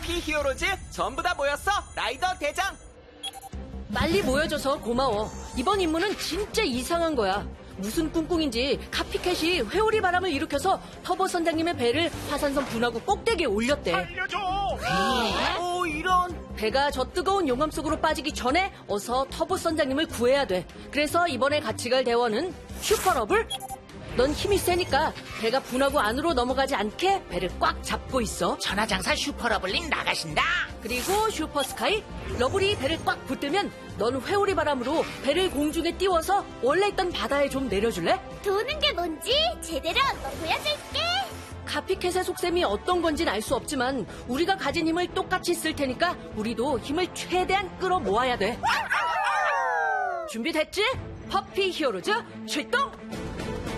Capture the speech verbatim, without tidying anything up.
퍼피 히어로즈 전부 다 모였어. 라이더 대장. 빨리 모여줘서 고마워. 이번 임무는 진짜 이상한 거야. 무슨 꿍꿍인지 카피캣이 회오리 바람을 일으켜서 터보 선장님의 배를 화산섬 분화구 꼭대기에 올렸대. 알려줘! 오, 이런. 배가 저 뜨거운 용암 속으로 빠지기 전에 어서 터보 선장님을 구해야 돼. 그래서 이번에 같이 갈 대원은 슈퍼러블. 넌 힘이 세니까 배가 분화구 안으로 넘어가지 않게 배를 꽉 잡고 있어. 천하장사 슈퍼러블린 나가신다. 그리고 슈퍼스카이, 러블이 배를 꽉 붙들면 넌 회오리 바람으로 배를 공중에 띄워서 원래 있던 바다에 좀 내려줄래? 도는 게 뭔지 제대로 한번 보여줄게. 카피캣의 속셈이 어떤 건진 알 수 없지만 우리가 가진 힘을 똑같이 쓸 테니까 우리도 힘을 최대한 끌어 모아야 돼. 준비됐지? 퍼피 히어로즈 출동!